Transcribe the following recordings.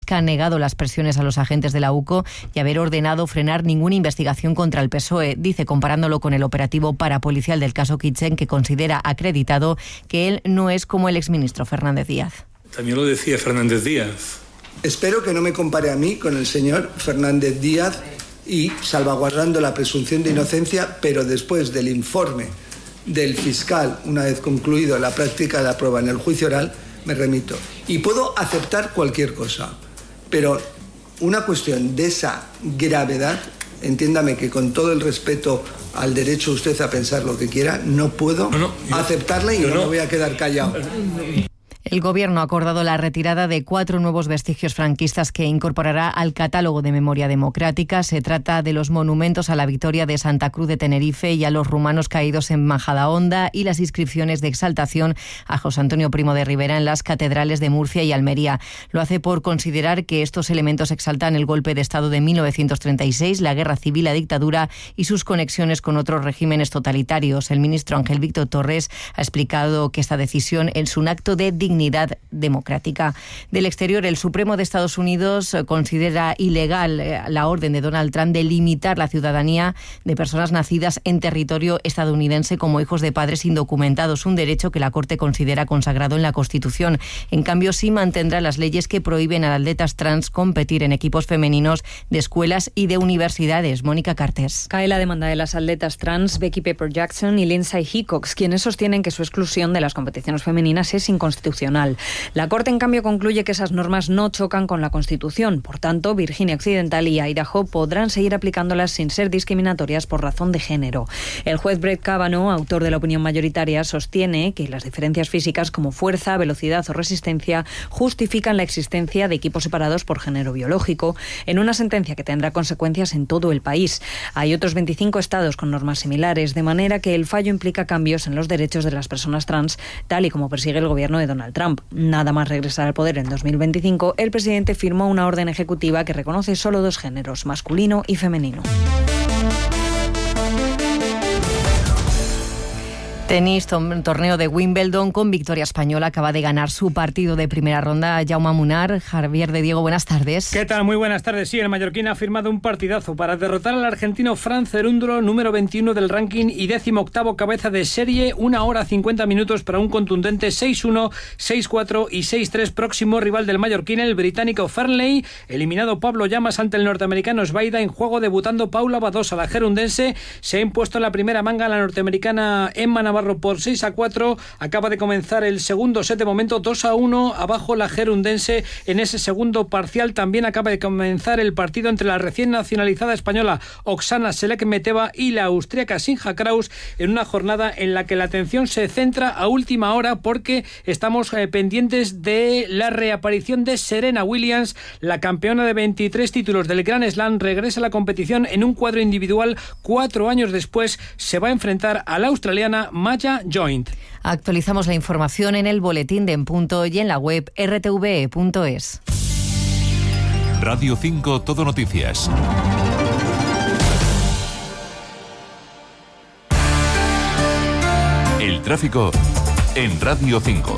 vasca ha negado las presiones a los agentes de la UCO y haber ordenado frenar ninguna investigación contra el PSOE. Dice, comparándolo con el operativo parapolicial del caso Kitchen, que considera acreditado que él no es como el exministro Fernández Díaz. También lo decía Fernández Díaz. Espero que no me compare a mí con el señor Fernández Díaz y salvaguardando la presunción de inocencia, pero después del informe del fiscal, una vez concluido la práctica de la prueba en el juicio oral, me remito. Y puedo aceptar cualquier cosa, pero una cuestión de esa gravedad, entiéndame que con todo el respeto al derecho usted a pensar lo que quiera, no puedo aceptarla y no me voy a quedar callado. El Gobierno ha acordado la retirada de 4 nuevos vestigios franquistas que incorporará al catálogo de memoria democrática. Se trata de los monumentos a la victoria de Santa Cruz de Tenerife y a los rumanos caídos en Majadahonda y las inscripciones de exaltación a José Antonio Primo de Rivera en las catedrales de Murcia y Almería. Lo hace por considerar que estos elementos exaltan el golpe de Estado de 1936, la guerra civil, la dictadura y sus conexiones con otros regímenes totalitarios. El ministro Ángel Víctor Torres ha explicado que esta decisión es un acto de dignidad democrática. Del exterior, el Supremo de Estados Unidos considera ilegal la orden de Donald Trump de limitar la ciudadanía de personas nacidas en territorio estadounidense como hijos de padres indocumentados, un derecho que la Corte considera consagrado en la Constitución. En cambio, sí mantendrá las leyes que prohíben a atletas trans competir en equipos femeninos de escuelas y de universidades. Mónica Cartes. Cae la demanda de las atletas trans Becky Pepper Jackson y Lindsay Hickox, quienes sostienen que su exclusión de las competiciones femeninas es inconstitucional. La Corte, en cambio, concluye que esas normas no chocan con la Constitución. Por tanto, Virginia Occidental y Idaho podrán seguir aplicándolas sin ser discriminatorias por razón de género. El juez Brett Kavanaugh, autor de la opinión mayoritaria, sostiene que las diferencias físicas como fuerza, velocidad o resistencia justifican la existencia de equipos separados por género biológico, en una sentencia que tendrá consecuencias en todo el país. Hay otros 25 estados con normas similares, de manera que el fallo implica cambios en los derechos de las personas trans, tal y como persigue el gobierno de Donald Trump. Nada más regresar al poder en 2025, el presidente firmó una orden ejecutiva que reconoce solo 2 géneros, masculino y femenino. Tenis, torneo de Wimbledon con victoria española. Acaba de ganar su partido de primera ronda Jaume Munar. Javier de Diego, buenas tardes. ¿Qué tal? Muy buenas tardes. Sí, el mallorquín ha firmado un partidazo para derrotar al argentino Fran Cerúndolo, número 21 del ranking y 18º cabeza de serie. 1 hora 50 minutos para un contundente 6-1, 6-4 y 6-3. Próximo rival del mallorquín, el británico Fernley. Eliminado Pablo Llamas ante el norteamericano Sbaida. En juego debutando Paula Badosa, la gerundense. Se ha impuesto en la primera manga a la norteamericana Emma Navarro por 6-4. Acaba de comenzar el segundo set, de momento 2-1 abajo la gerundense en ese segundo parcial. También acaba de comenzar el partido entre la recién nacionalizada española Oksana Selekmeteva y la austríaca Sinja Kraus, en una jornada en la que la atención se centra a última hora porque estamos pendientes de la reaparición de Serena Williams. La campeona de 23 títulos del Grand Slam regresa a la competición en un cuadro individual. 4 años después se va a enfrentar a la australiana Maya Joint. Actualizamos la información en el boletín de En Punto y en la web rtve.es. Radio 5 Todo Noticias. El tráfico en Radio 5.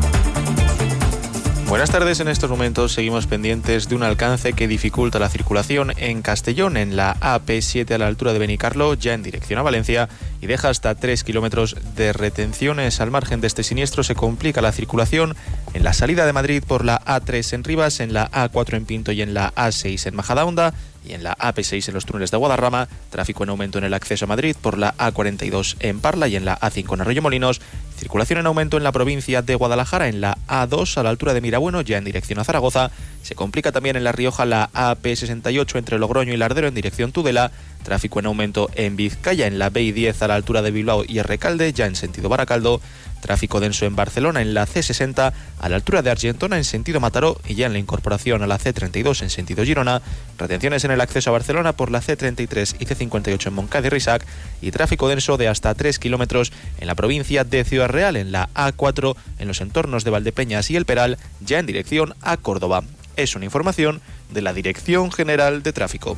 Buenas tardes. En estos momentos seguimos pendientes de un alcance que dificulta la circulación en Castellón, en la AP7 a la altura de Benicarló, ya en dirección a Valencia, y deja hasta 3 kilómetros de retenciones. Al margen de este siniestro se complica la circulación en la salida de Madrid por la A3 en Rivas, en la A4 en Pinto y en la A6 en Majadahonda, y en la AP6 en los túneles de Guadarrama. Tráfico en aumento en el acceso a Madrid por la A42 en Parla y en la A5 en Arroyomolinos. Circulación en aumento en la provincia de Guadalajara, en la A2 a la altura de Mirabueno, ya en dirección a Zaragoza. Se complica también en La Rioja la AP68 entre Logroño y Lardero en dirección Tudela. Tráfico en aumento en Vizcaya, en la BI10 a la altura de Bilbao y Recalde, ya en sentido Baracaldo. Tráfico denso en Barcelona, en la C60 a la altura de Argentona en sentido Mataró, y ya en la incorporación a la C32 en sentido Girona. Retenciones en el acceso a Barcelona por la C33 y C58 en Montcada y Risac, y tráfico denso de hasta 3 kilómetros en la provincia de Ciudad Real, en la A4 en los entornos de Valdepeñas y El Peral, ya en dirección a Córdoba. Es una información de la Dirección General de Tráfico.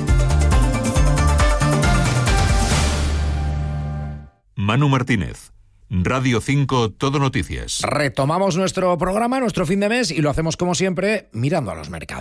Manu Martínez, Radio 5 Todo Noticias. Retomamos nuestro programa, nuestro fin de mes, y lo hacemos como siempre mirando a los mercados.